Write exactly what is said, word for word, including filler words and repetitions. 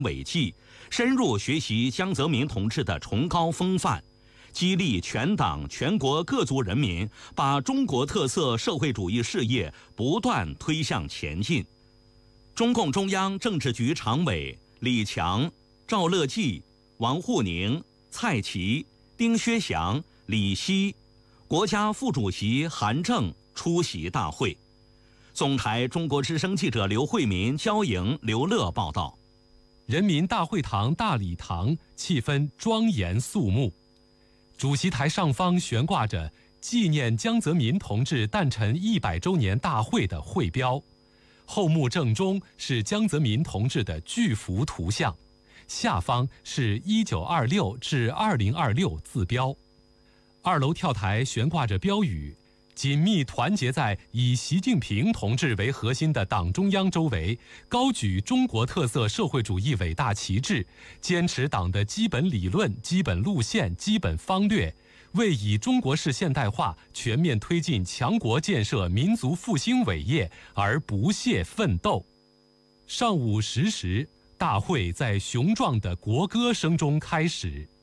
伟绩，深入学习江泽民同志的崇高风范，激励全党全国各族人民把中国特色社会主义事业不断推向前进。中共中央政治局常委李强、赵乐际、王沪宁、蔡奇、丁薛祥、李希，国家副主席韩正出席大会。总台中国之声记者刘慧民、焦莹、刘乐报道。 人民大会堂大礼堂气氛庄严肃穆，主席台上方悬挂着纪念江泽民同志诞辰一百周年大会的会标，后幕正中是江泽民同志的巨幅图像，下方是一九二六至二零二六字标。二楼跳台悬挂着标语，紧密团结在以习近平同志为核心的党中央周围，高举中国特色社会主义伟大旗帜，坚持党的基本理论、基本路线、基本方略，为以中国式现代化全面推进强国建设、民族复兴伟业而不懈奋斗。上午十时，大会在雄壮的国歌声中开始。